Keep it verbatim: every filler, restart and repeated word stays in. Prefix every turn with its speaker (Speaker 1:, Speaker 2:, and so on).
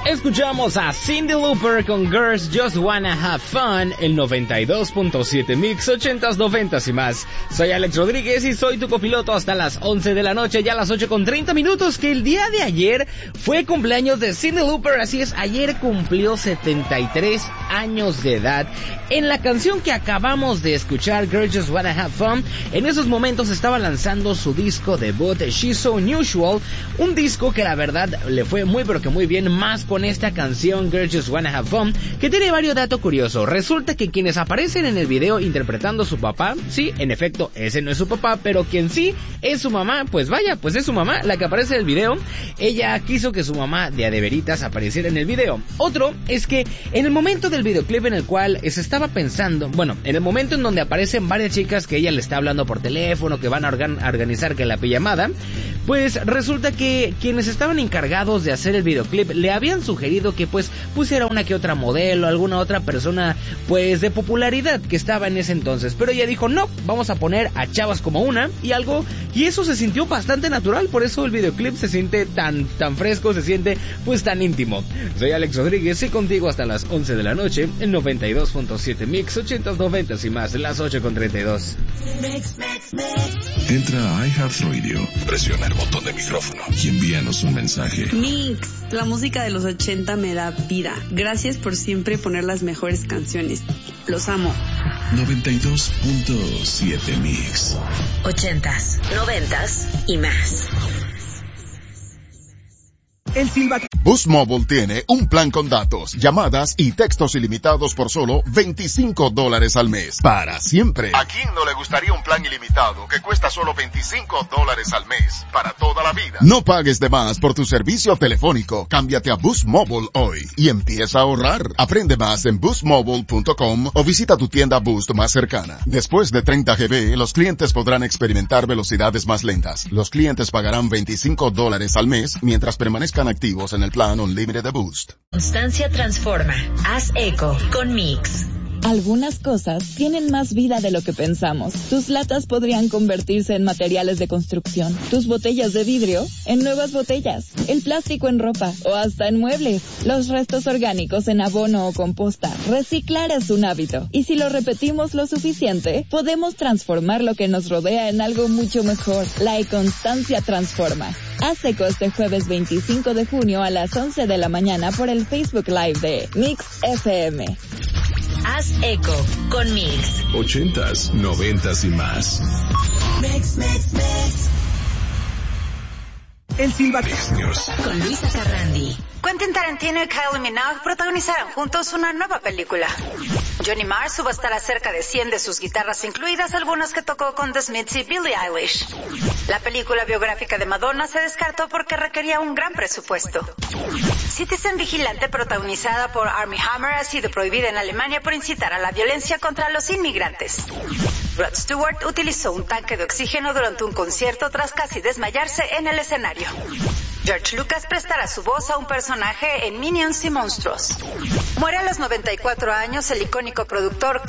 Speaker 1: Escuchamos a Cyndi Lauper con Girls Just Wanna Have Fun, el noventa y dos punto siete Mix, ochentas, noventas y más. Soy Alex Rodríguez y soy tu copiloto hasta las once de la noche, ya las ocho con treinta minutos, que el día de ayer fue cumpleaños de Cyndi Lauper. Así es, ayer cumplió setenta y tres años de edad. En la canción que acabamos de escuchar, Girls Just Wanna Have Fun, en esos momentos estaba lanzando su disco debut, She's So Unusual, un disco que la verdad le fue muy pero que muy bien, más con esta canción Girls Just Wanna Have Fun, que tiene varios datos curiosos. Resulta que quienes aparecen en el video interpretando a su papá, sí, en efecto, ese no es su papá, pero quien sí es su mamá, pues vaya, pues es su mamá la que aparece en el video. Ella quiso que su mamá de a de veritas apareciera en el video. Otro es que en el momento del videoclip en el cual se estaba pensando, bueno, en el momento en donde aparecen varias chicas que ella le está hablando por teléfono, que van a, organ- a organizar que la pijamada, pues resulta que quienes estaban encargados de hacer el videoclip le habían sugerido que pues pusiera una que otra modelo, alguna otra persona pues de popularidad que estaba en ese entonces, pero ella dijo no, vamos a poner a chavas como una y algo, y eso se sintió bastante natural, por eso el videoclip se siente tan tan fresco, se siente pues tan íntimo. Soy Alex Rodríguez y contigo hasta las once de la noche, en noventa y dos punto siete Mix, ochentas, noventas y más, las ocho con treinta y dos.
Speaker 2: Entra a iHeartRadio, presiona el botón de micrófono y envíanos un mensaje.
Speaker 3: Mix, la música de los ochenta me da vida. Gracias por siempre poner las mejores canciones. Los amo.
Speaker 2: noventa y dos punto siete Mix.
Speaker 4: Ochentas, noventas y más.
Speaker 5: El Silva...
Speaker 6: Boost Mobile tiene un plan con datos, llamadas y textos ilimitados por solo veinticinco dólares al mes. Para siempre. ¿A quién no le gustaría un plan ilimitado que cuesta solo veinticinco dólares al mes? Para toda la vida. No pagues de más por tu servicio telefónico. Cámbiate a Boost Mobile hoy y empieza a ahorrar. Aprende más en boost mobile punto com o visita tu tienda Boost más cercana. Después de treinta gigabytes, los clientes podrán experimentar velocidades más lentas. Los clientes pagarán veinticinco dólares al mes mientras permanezcan activos en el plan Unlimited de Boost.
Speaker 4: Constancia transforma. Haz eco con Mix.
Speaker 7: Algunas cosas tienen más vida de lo que pensamos. Tus latas podrían convertirse en materiales de construcción, tus botellas de vidrio en nuevas botellas, el plástico en ropa o hasta en muebles, los restos orgánicos en abono o composta. Reciclar es un hábito y si lo repetimos lo suficiente, podemos transformar lo que nos rodea en algo mucho mejor. La Constancia transforma. Haz eco este jueves veinticinco de junio a las once de la mañana por el Facebook Live de Mix F M.
Speaker 4: Haz eco con Mix.
Speaker 2: Ochentas, noventas y más.
Speaker 5: Mix, mix, mix. El Silva
Speaker 2: News.
Speaker 4: Con Luisa Carrandi.
Speaker 8: Quentin Tarantino y Kylie Minogue protagonizaron juntos una nueva película. Johnny Marr subastará cerca de cien de sus guitarras, incluidas algunas que tocó con The Smiths y Billie Eilish. La película biográfica de Madonna se descartó porque requería un gran presupuesto. Citizen Vigilante, protagonizada por Armie Hammer, ha sido prohibida en Alemania por incitar a la violencia contra los inmigrantes. Rod Stewart utilizó un tanque de oxígeno durante un concierto tras casi desmayarse en el escenario. George Lucas prestará su voz a un personaje en Minions y Monstruos. Muere a los noventa y cuatro años el icónico productor